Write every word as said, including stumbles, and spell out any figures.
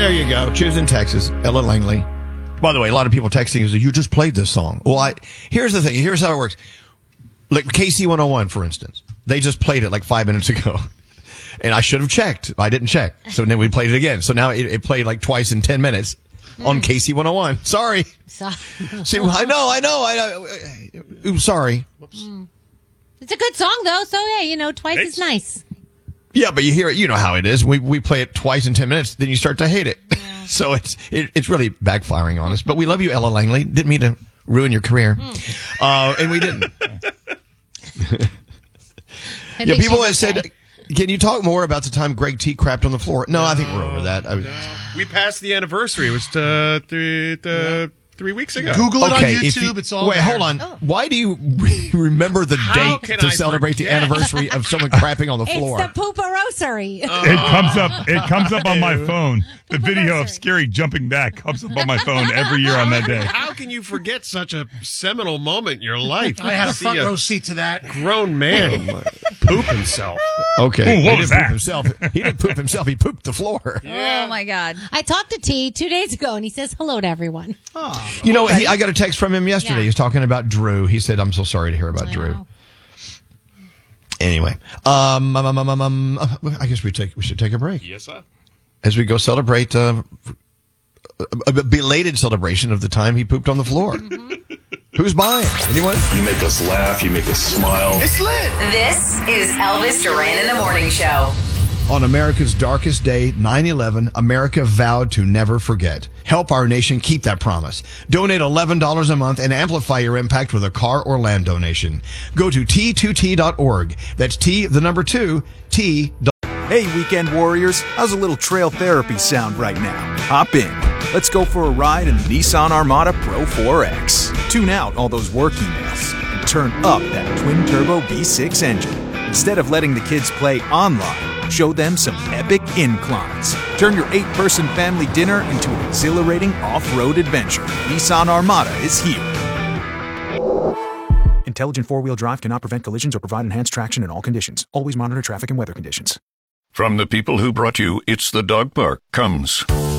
there you go. Choosing Texas, Ella Langley. By the way, a lot of people texting is you just played this song. Well, I here's the thing. Here's how it works. Like K C one oh one, for instance, they just played it like five minutes ago, and I should have checked. I didn't check, so then we played it again. So now it, it played like twice in ten minutes mm. on K C one oh one. Sorry. So- See, I know, I know, I know. Oops, sorry. Mm. It's a good song though, so yeah, you know, twice Thanks. is nice. Yeah, but you hear it. You know how it is. We we play it twice in ten minutes, then you start to hate it. Yeah. So it's it, it's really backfiring on us. But we love you, Ella Langley. Didn't mean to ruin your career, mm. uh, and we didn't. Yeah, people have said, "Can you talk more about the time Greg T crapped on the floor?" No, I think we're over that. I was, No. We passed the anniversary. It was uh, three, uh, three weeks ago. Google it okay, on if YouTube. you, It's all wait, there. hold on. Oh. Why do you re- remember the How date can to I celebrate the forget? anniversary of someone crapping on the floor? It's the pooperosary. Uh, It comes up. It comes up on my phone. The video of Scary jumping back comes up on my phone every year on that day. How can you forget such a seminal moment in your life? I had a See front row seat to that. grown man poop himself. Okay, Ooh, what he was didn't that? poop himself. He didn't poop himself. He pooped the floor. Oh, my God. I talked to T two days ago, and he says hello to everyone. You know, he, I got a text from him yesterday. Yeah. He was talking about Drew. He said, "I'm so sorry to hear about I Drew." know. Anyway, um, um, um, um, um, uh, I guess we take we should take a break Yes, sir. as we go celebrate uh, a, a belated celebration of the time he pooped on the floor. Mm-hmm. Who's buying? Anyone? You make us laugh. You make us smile. It's lit. This is Elvis Duran in the Morning Show. On America's darkest day, nine eleven, America vowed to never forget. Help our nation keep that promise. Donate eleven dollars a month and amplify your impact with a car or land donation. Go to T two T dot org. That's T, the number two, T. Hey, weekend warriors, how's a little trail therapy sound right now? Hop in. Let's go for a ride in the Nissan Armada Pro four X. Tune out all those work emails and turn up that twin-turbo V six engine. Instead of letting the kids play online, show them some epic inclines. Turn your eight-person family dinner into an exhilarating off-road adventure. Nissan Armada is here. Intelligent four-wheel drive cannot prevent collisions or provide enhanced traction in all conditions. Always monitor traffic and weather conditions. From the people who brought you It's the Dog Park comes